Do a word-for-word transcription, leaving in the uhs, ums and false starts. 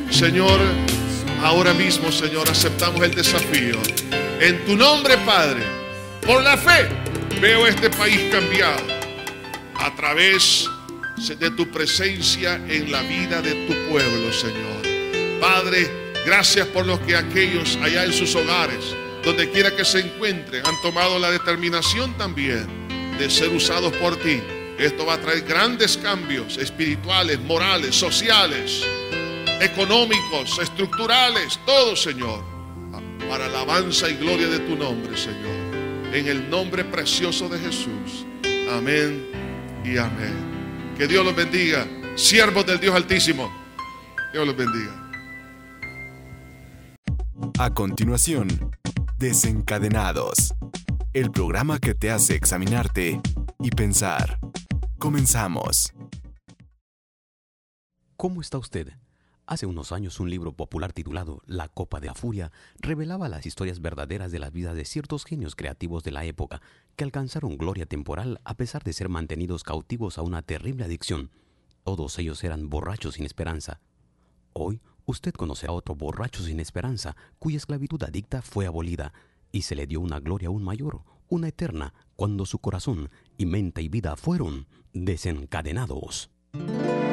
Señor, ahora mismo, Señor, aceptamos el desafío. En tu nombre, Padre, por la fe, veo este país cambiado a través de tu presencia en la vida de tu pueblo, Señor. Padre, gracias por los que aquellos allá en sus hogares, donde quiera que se encuentren, han tomado la determinación también de ser usados por ti. Esto va a traer grandes cambios espirituales, morales, sociales, económicos, estructurales, todo, Señor, para alabanza y gloria de tu nombre, Señor. En el nombre precioso de Jesús. Amén y amén. Que Dios los bendiga, siervos del Dios Altísimo. Dios los bendiga. A continuación, Desencadenados, el programa que te hace examinarte y pensar. Comenzamos. ¿Cómo está usted? Hace unos años un libro popular titulado La Copa de Afuria revelaba las historias verdaderas de las vidas de ciertos genios creativos de la época que alcanzaron gloria temporal a pesar de ser mantenidos cautivos a una terrible adicción. Todos ellos eran borrachos sin esperanza. Hoy usted conoce a otro borracho sin esperanza cuya esclavitud adicta fue abolida y se le dio una gloria aún mayor, una eterna, cuando su corazón y mente y vida fueron desencadenados.